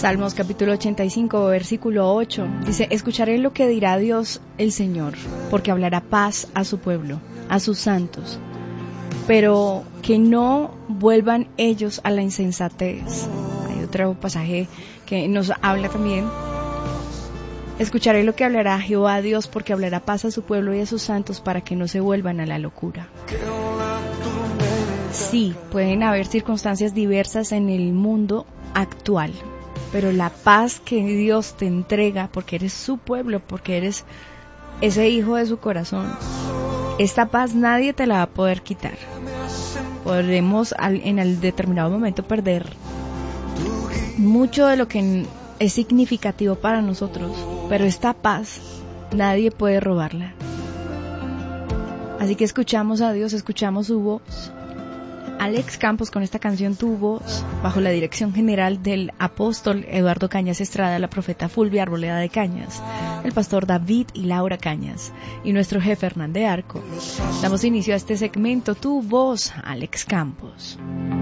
Salmos capítulo 85, versículo 8, dice: escucharé lo que dirá Dios el Señor, porque hablará paz a su pueblo, a sus santos, pero que no vuelvan ellos a la insensatez. Hay otro pasaje que nos habla también: escucharé lo que hablará Jehová Dios, porque hablará paz a su pueblo y a sus santos, para que no se vuelvan a la locura. Sí, pueden haber circunstancias diversas en el mundo actual, pero la paz que Dios te entrega, porque eres su pueblo, porque eres ese hijo de su corazón, esta paz nadie te la va a poder quitar. Podremos en el determinado momento perder mucho de lo que es significativo para nosotros, pero esta paz nadie puede robarla. Así que escuchamos a Dios, escuchamos su voz. Alex Campos con esta canción Tu Voz, bajo la dirección general del apóstol Eduardo Cañas Estrada, la profeta Fulvia Arboleda de Cañas, el pastor David y Laura Cañas y nuestro jefe Hernán de Arco. Damos inicio a este segmento Tu Voz, Alex Campos.